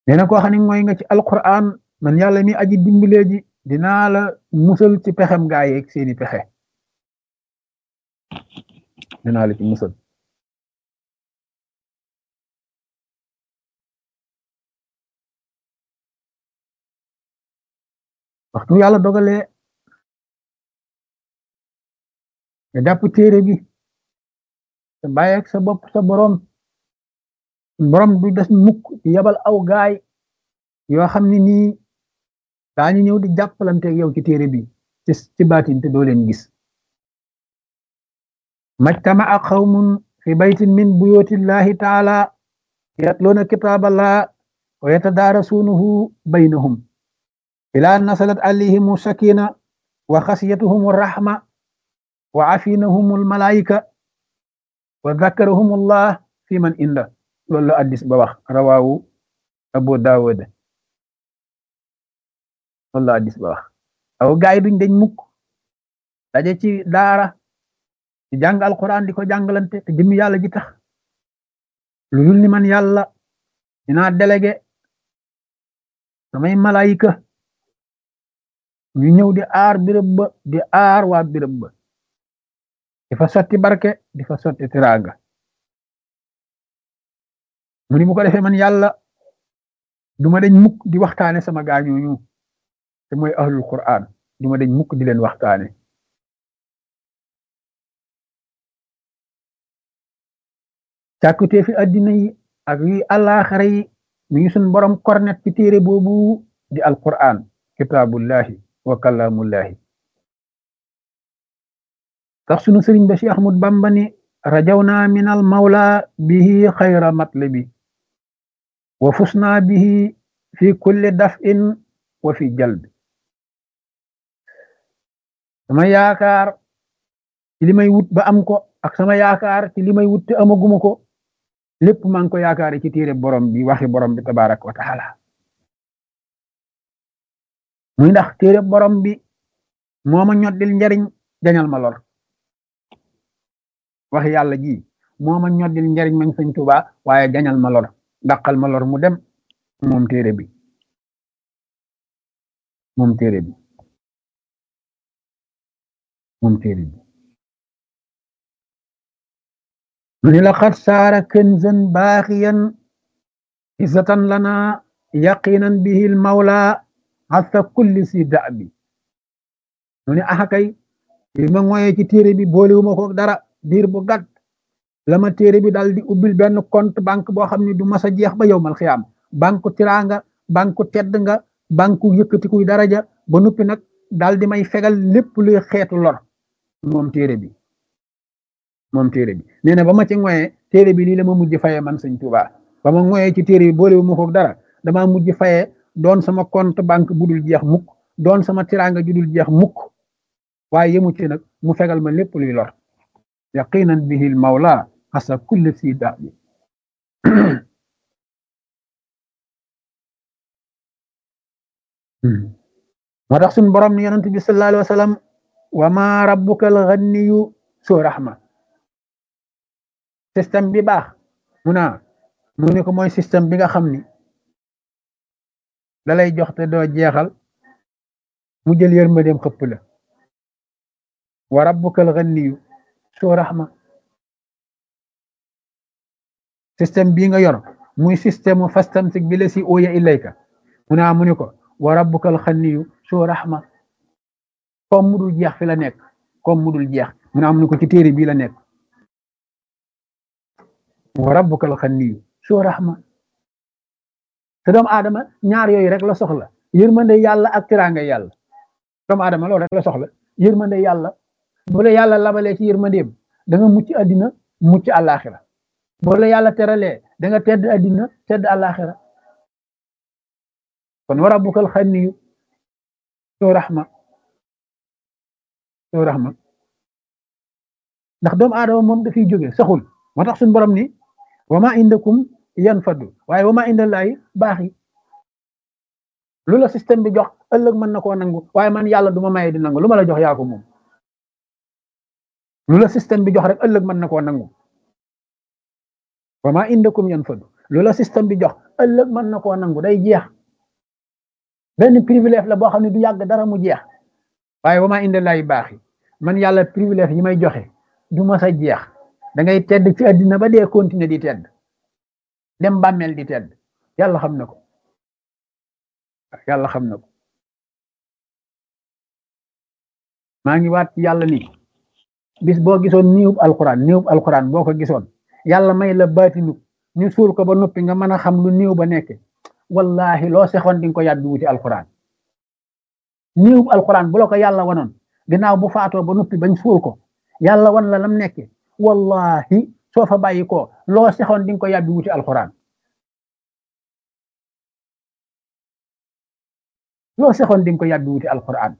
nee na koo xam ne mooy nga ci alquran man yàlla mi aji dimbalee ji dinaa la musal ci pexem gaa yeeg seeni pexe dinaa la ci musal waxtu yàlla dogalee nga jàpp téere bi te bàyyi ak sa bopp sa borom du des mukk di yabal aw gaay yoo xam ne nii daañu ñëw di jàppalanteeg yow ci téere bi ci baatin te doo leen gis majtama'a qawmun fi baytin min buyutillahi taala yatluuna kitaaballah wa yatadaarasuunahu baynahum ilaa nasalat alayhimu sakina wa xasiyatuhum rahma wa afinahum almalaika wa zakarahum allah fi man inda loolu la addis ba wax rawaawu abu daawud loolu la addis ba wax aw gaay duñ dañ mukk daje ci daara di jàng alquran di ko jàngalante te jëmmi yàlla ji tax lu dul ni man yàlla dinaa délégué samay malaayika ñu ñëw di aar birëb ba di aar waa birëb ba di fa sotti barke di fa sotti tiraanga mu ni bu ko defee man yàlla duma dañ mukk di waxtaane sama gaañooñu te mooy ahlul quran duma dañ mukk di leen waxtaane càkkutee fi addina yi ak yi àllaaxira yi mi ngi suñ borom kornet ci téere boobu di alquran kitaabullahi wa kalaamullahi tax sunu sëriñ ba Cheikh Ahmad Bamba ni rajawna min al mawla bihi xayra matlabi wa fusna bihi fi kulli daf'in wa fi jalbi sama yaakaar ci li may wut ba am ko ak sama yaakaar ci li may wut te amaguma ko lépp maa ngi ko yaakaare ci téere borom bi waxi borom bi tabaraka wa taala muy ndax téere borom bi moo ma ñoddil njariñ jañal ma lor waxi yàlla ji moo ma ñoddil njariñ mañ Sëñ Tuubaa waaye jañal ma lor dàqal ma lor mu dem moom téere bi moom téere bi moom téere bi mu ni laqad saara kanzan baaxiyan izzatan lana yaqinan bihi al mawla hasa kulli si da'bi mu ni axakay li ma ngoyee ci téere bi boolewuma ko dara diir bu gàtt la ma téere bi daal di ubbil benn compte banque boo xam ne du mas a jeex ba yowmal xiyaam banque tiraanga banque tedd nga banque yëkkatikuy daraja ba noppi nag daal di may fegal lépp luy xeetu lor moom téere bi nee na ba ma ci ngoyee téere bi lii la ma mujj fayee man Sëñ Tuubaa ba ma ngoyee ci téere bi boolewuma ko dara dama mujj fayee doon sama compte banque bu dul jeex mukk doon sama tiraanga ju dul jeex mukk waaye yemu ci nag mu fegal ma lépp luy lor yaqinan bihi al mawla hasa kulli si da'bi moo tax suñ borom ni yonent bi sallallahu alayhi wa sallam wa ma rabbuka al ghaniyu su rahma système bi baax mu ne ko mooy système bi nga xam ni da lay jox te doo jeexal mu jël yërmandeem xëpp la wa rabbukal ghaniyu su rahma système bii nga yor muy système mu fastamsik bi la si uya ilayka mu ne ko wa rabbukal ghaniyu su rahma comme mu dul jeex fi la nekk comme mu dul jeex mu ne ko ci téere bii la nekk wa rabbukal ghaniyu su rahma te doomu aadama ñaar yooyu rek la soxla yërmande yàlla ak tiraanga yàlla doomu aadama loolu rek la soxla yërmande yàlla bu la yàlla labalee ci yërmandeem da nga mucc àddina mucc àllaaxira bu la yàlla teralee da nga tedd àddina tedd àllaaxira kon wa rabbukal ghaniyu su rahma ndax doomu aadama moom dafiy jóge saxul moo tax suñu borom ni wa ma indakum yanfadu waaye wa ma indallahi baaxi lu la système bi jox ëllëg mën na koo nangu waaye man yàlla du ma maye di nangu lu ma la jox yaa ko moom lu la système bi jox rek ëllëg mën na koo nangu wa ma indakum yanfadu lu la système bi jox ëllëg mën na koo nangu day jeex benn privilège la boo xam ne du yàgg dara mu jeex waaye wa maa inda laahi baaxi man yàlla privilège yi may joxe du ma sa jeex da ngay tedd ci àddina ba dee continuer di tedd dem bàmmeel di tedd yàlla xam na ko yàlla xam na ko maa ngi waat ci yàlla ni bis boo gisoon niwub alquran boo ko gisoon yàlla may la baatinu ñu suul ko ba noppi nga mën a xam lu niw ba nekk wallahi loo sexoon di nga ko yàbbi wuti alquran niwub alquran bu la ko yàlla wanoon ginnaaw bu faatoo ba noppi bañ suul ko yàlla wan la lam nekke wallahi soo fa bàyyi ko loo sexoon di nga ko yàbbi wuti alquran loo sexoon di nga ko yàbbi wuti alquran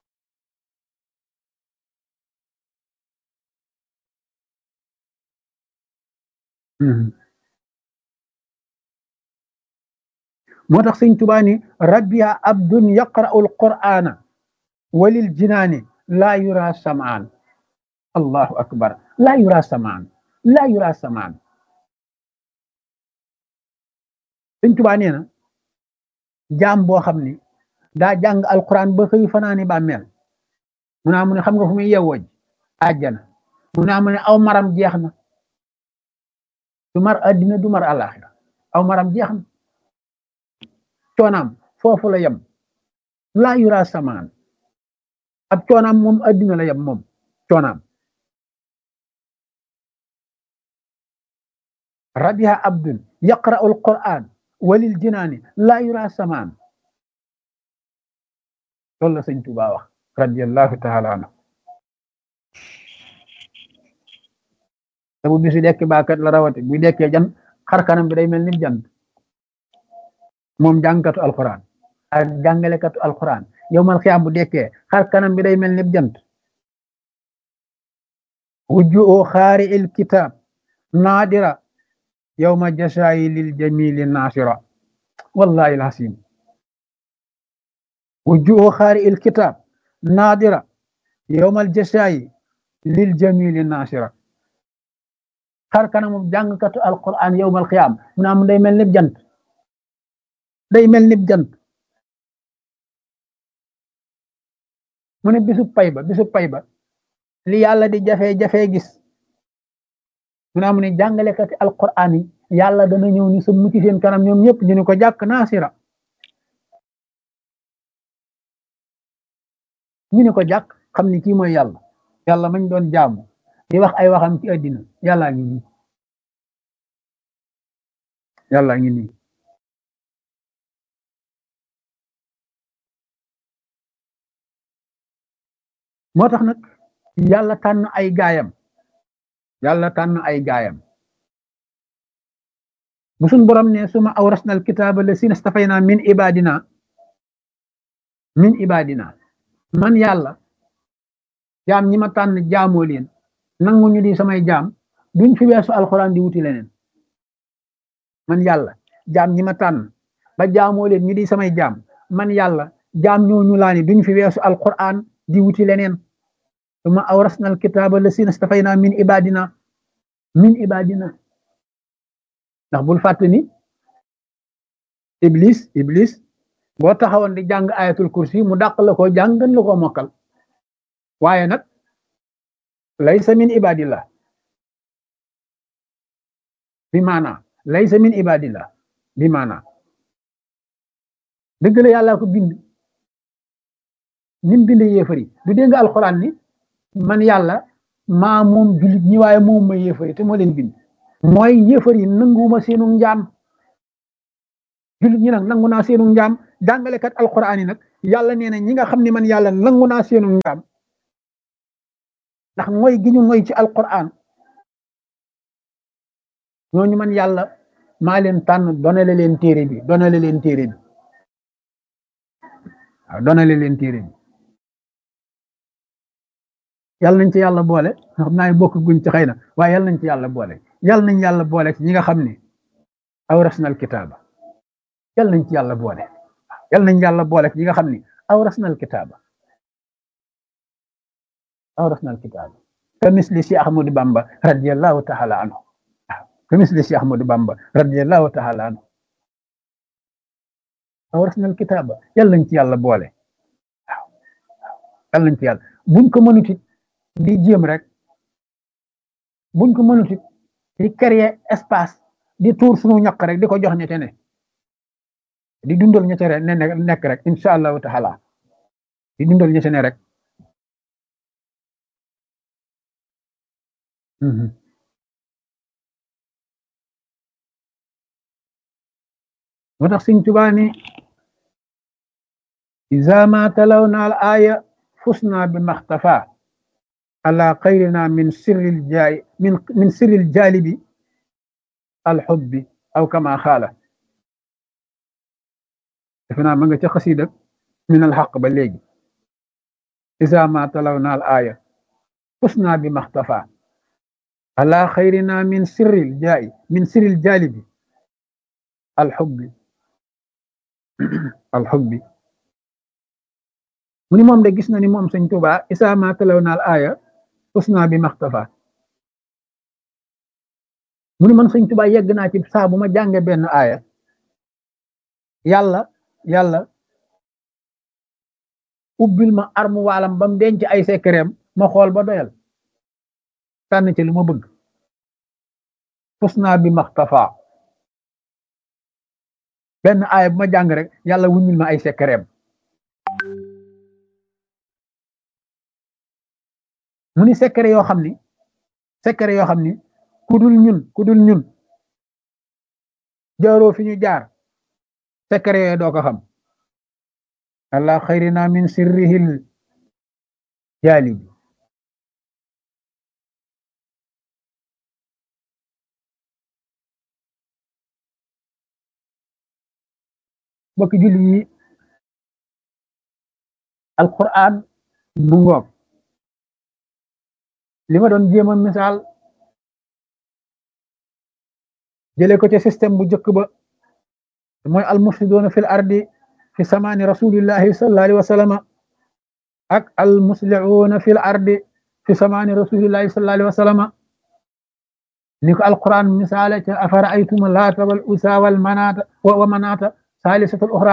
moo tax sëñ Tuubaa ni rabbiya abdun yaqra'u alqur'ana walil jinaani laa yura samaan allahu akbar laa yura samaan laa yura samaan sëñ Tuubaa nee na jaam boo xam ni daa jàng alquran ba xëy fanaani bàmmeel mu naa mu ne xam nga fu muy yewwooj àjjana mu naa mu ne aw maram jeex na du mar addina du mar àllaaxira aw maram jeex na coonaam foofu la yem laa yura samaan ab coonaam moom addina la yem moom coonaam rabiha abdun yaqra'u alquran walil jinaani laa yura samaan loolu la sëñ Tuubaa wax radiyallahu taala anhu te bu bisu dekk baakat la rawati bu dekkee jan xar kanam bi day mel ni jant moom jàngkatu alquran ak jàngalekatu alquran yowmal xiyaam bu dekkee xar kanam bi day mel ni jant wujjuhu xaari il kitab naadira yowma jasaayi lil jamili naasira wallahi alhasim wujjuhu xaari il kitab naadira yowmal jasaayi lil jamili naasira xar kanam jàngkatu alquran yowmal xiyaam mu naa mu day mel ni jant day mel ni jant mu ne bisu pay ba li yàlla di jafe-jafe gis mu naa mu ne jàngalekati alquran yi yàlla dana ñëw ni sa mucc seen kanam ñoom ñëpp ñu ne ko jàkk naasira ñu ne ko jàkk xam ni kii mooy yàlla yàlla mañ doon jaamu di wax ay waxam ci àddina yàllaa ngi nii yàllaa ngi nii moo tax nag yàlla tànn ay gaayam bu suñ borom ne suma awrasna alkitaaba lasina stafayna min ibadina man yàlla jaam ñi ma tànn jaamoo leen nangu ñu di samay jaam duñ fi weesu alxuraan di wuti leneen man yàlla jaam ñi ma tànn ba jaamoo leen ñu di samay jaam man yàlla jaam ñooñu laa ni duñ fi weesu alxuraan di wuti leneen suma awrasna alkitaaba lasina stafayna min ibadina ndax bul fàtte ni iblis boo taxawoon di jàng ayatul kursi mu dàq la ko jàng gën la ko mokkal waaye nag laysa min ibadillah bi maana laysa min ibadillah bi maana dëgg la yàlla ko bind nim bind yéefari du dégg nga alxuraan ni man yàlla maa moom jullit ñi waaye moom ma yéefari te moo leen bind mooy yéefari nanguwuma seenu njaam jullit ñi nag nangu naa seenu njaam jàngalekat alxuraan yi nag yàlla nee na ñi nga xam ne man yàlla nangu naa seenu njaam ndax mooy gi ñu mooy ci alquran ñooñu man yàlla maa leen tànn donale leen téere bi waaw donale leen téere bi yàlla nañ ci yàlla boole xam naa bokk guñ ci xëy na waaye yàlla nañ ci yàlla boole yàlla nañ yàlla boole ci ñi nga xam ne awrasnal kitaaba yàlla nañ ci yàlla boole yàlla nañ yàlla boole ci ñi nga xam ne awrasnal kitaaba كمثل شيخ أحمد بامبا رضي الله تعالى عنه كمثل شيخ أحمد بامبا رضي الله تعالى عنه awrasna al kitaaba yàlla nañ ci yàlla boole waaw yàlla nañ ci yàlla buñ ko mënut it di jéem rek buñ ko mënut it di créer espace di tuur suñu ñaq rek di ko jox ñete ne di dundal ñete ne nekk rek incha allahu taala di dundal ñete ne rek moo tax Sëñ Tuubaa ni iza ma talawna al aya fusna bi maxtafa ala xayrina min sirril jalibi alxubbi aw kama xaala defe naa ma nga ca xasida min alxaq ba léegi iza ma talawna al aya fusna bi maxtafa ala xayrina min sirril jalibi alxubbi mu ni moom de gis na ni moom Sëñ Tuubaa isa ma talaw naal aaya usna bi maxtafa mu ni man Sëñ Tuubaa yegg naa ci saa bu ma jànge benn aaya yàlla ubbil ma armu waalam ba mu denc ay sekkereem ma xool ba doyal tànn ci lu ma bëgg usna bi maxtafa benn aaya bu ma jàng rek yàlla wuññil ma ay sekkereem mu ni secret yoo xam ni ku dul ñun jaaroo fi ñu jaar secret yooyu doo ko xam allah xayrina min sirrihil jaalibi bokk julli yi alquran bu ngoog li ma doon jéem a misaal jëlee ko ci système bu njëkk ba mooy almufsidoona fil ardi fi samaani rasulillahi sallallahu alayhi wa sallam ak almuslihuuna fil ardi fi samaani rasulillahi sallallahu alayhi wa sallam ni ko alquran misaale ca afara aytum laata wal usa wal manaata wa manaata saalisatul uxra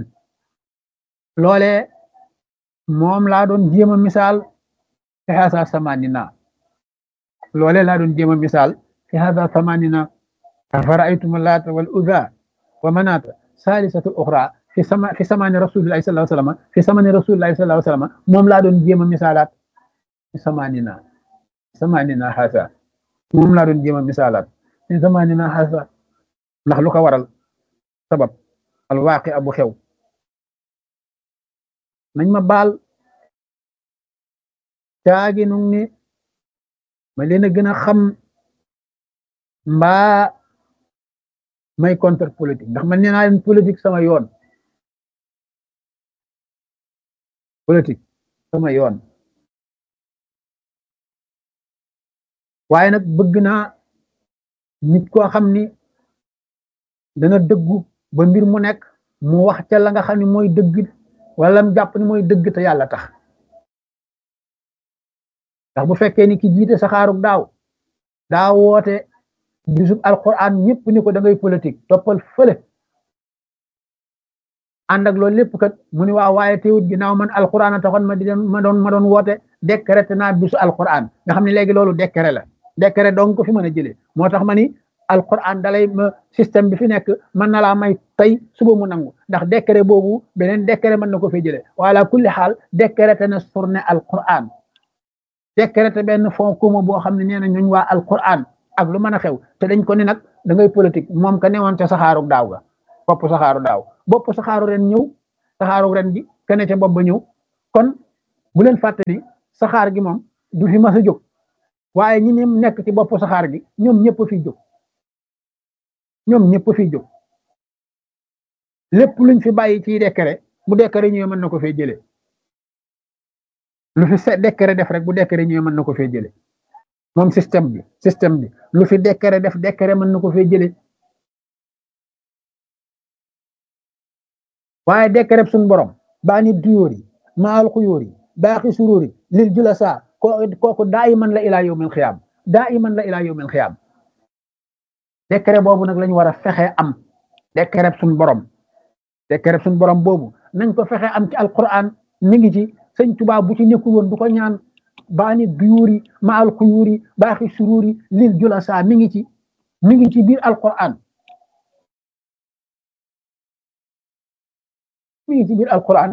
loolee moom laa doon jéem a misaal fi haasa samanina loolee laa doon jéem a misaal fi haasa samanina afara'aytum laata wal uzza wa manaata saalisatul uxra fi samani rasulillahi sallallahu alayhi wa sallam fi samani rasulillahi sallallahu alayhi wa sallam moom laa doon jéem a misaalaat fi samanina haasa moom laa doon jéem a misaalaat fi samanina haasa ndax lu ko waral sabab alwaaqi abu xew nañ ma baal caagi nu ni ma leen a gën a xam mbaa may contre politique ndax man nee naa leen politique sama yoon waaye nag bëgg naa nit koo xam ni dana dëggu ba mbir mu nekk mu wax ca la nga xam ne mooy dëgg wala mu jàpp ni mooy dëgg te yàlla tax ndax bu fekkee ni ki jiite saxaarug daa woote bisub alquran ñëpp ni ko da ngay politique toppal fële ànd ak loolu lépp kat mu ni waaw waaye teewut ginnaaw man alquran a taxoon ma doon woote décrété naa bisu alquran nga xam ne léegi loolu décret donc ko fi mën a jëlee moo tax ma ni alquran dalay système bi fi nekk mën na laa may tey suba mu nangu ndax décret boobu beneen décret mën na ko fay jëlee wala kulli xaal décrété na surne alquran décrété benn fond commun boo xam ne nee na ñooñ waa alquran ak lu mën a xew te dañ ko ni nag da ngay politique moom ka newoon te saxaaru daaw ga bopp saxaaru ren ñëw saxaaru ren gi kene ca bopp ba ñëw kon bu leen fàtte ni saxaar gi moom du fi mas a jóg waaye ñi nekk ci bopp saxaar gi ñoom ñëpp fiy jóg lépp luñ fi bàyyi ci décret bu décret ñëwee mën na ko fee jëlee lu fi décret def rek bu décret ñëwee mën na ko fee jëlee moom système bi lu fi décret def décret mën na ko fee jëlee waaye décret suñu borom baa nit duyóor yi maal xuyóor yi baaxi suróor yi lil julasa kooku daa iman la ilaa yawmil xiyaam décret boobu nag lañu war a fexe am décret suñu borom secret suñu borom boobu nañ ko fexe am ci alquran mi ngi ci sëñ Tuubaa bu ci nekkul woon du ko ñaan baani duyuuri ma al xuyuuri baaxi suruuri lil julasa mi ngi ci biir alquran mi ngi ci biir alquran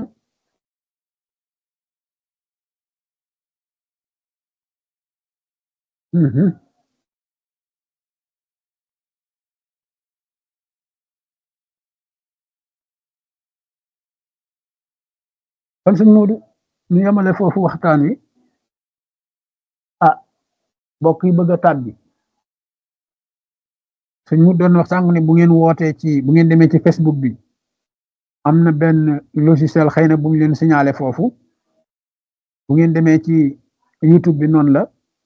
kon sëñ Moodu ñu yemale foofu waxtaan wi ah mbokk yi bëgg a tàbbi sëñ mu doon wax sànq ne bu ngeen wootee ci bu ngeen demee ci Facebook bi am na benn logiciel xëy na bu ñu leen signalé foofu bu ngeen demee ci YouTube bi noonu la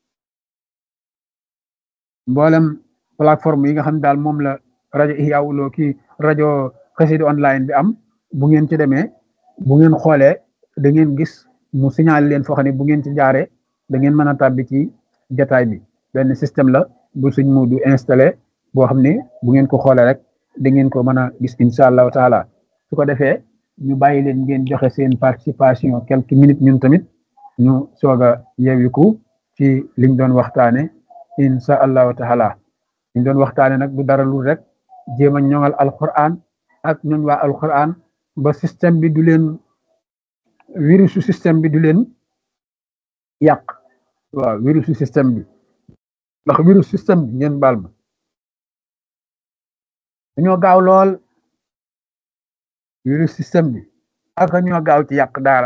mboolem plateforme yi nga xam daal moom la rajo Ihya Woulo ki rajo Xassida online bi am bu ngeen ci demee bu ngeen xoolee da ngeen gis mu signalé leen foo xam ne bu ngeen ci jaaree da ngeen mën a tàbbi ci jataay bi benn système la bu suñ mu du installé boo xam ne bu ngeen ko xoolee rek da ngeen ko mën a gis incha allahu taala su ko defee ñu bàyyi leen ngeen joxe seen participation quelques minutes ñun tamit ñu soog a yeewiku ci liñ doon waxtaane incha allahu taala liñ doon waxtaane nag du dara lu rek jéem a ñoŋal alquran ak ñooñ waa alquran ba système bi du leen virusu système bi du leen yàq waaw virusu système bi ndax virus système bi ngeen baal ma dañoo gaaw lool virus système bi ak ñoo gaaw ci yàq daara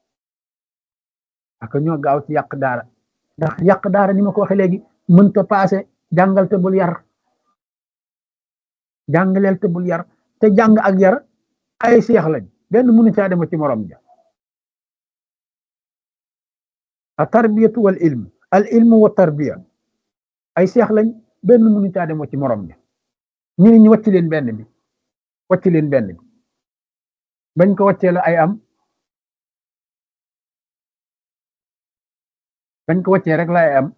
ak ñoo gaaw ci yàq daara ndax yàq daara ni ma ko waxee léegi mënta paase jàngal te bul yar jàngaleel te bul yar te jàng ak yar ay seex lañ benn mënu caa dem ci morom ja a tarbiyatu wal ilm al ilmu wa tarbiya ay seex lañ benn mënu caa dem ci morom ja ñu ne ñu wàcc leen benn bi wàcc leen benn bi bañ ko wàccee la ay am bañ ko wàccee rek la ay am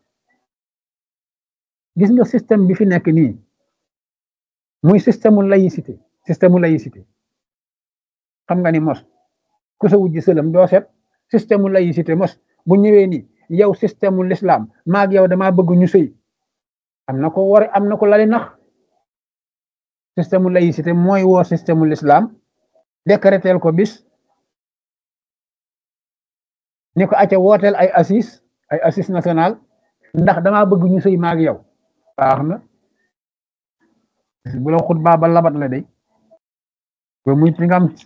gis nga système bi fi nekk nii muy système mu laïcité xam nga ni mos ku sa wujj sëlam doo set système mu laïcité mos bu ñëwee ni yow système mu l'islam maag yow damaa bëgg ñu sëy am na ko war am na ko lali nax système mu laïcité mooy woo système mu l'islam décréter ko bis ni ko acca wooteel ay assis national ndax damaa bëgg ñu sëy maag yow baax na bu la xutbaa ba labat la day ba muy ci nga am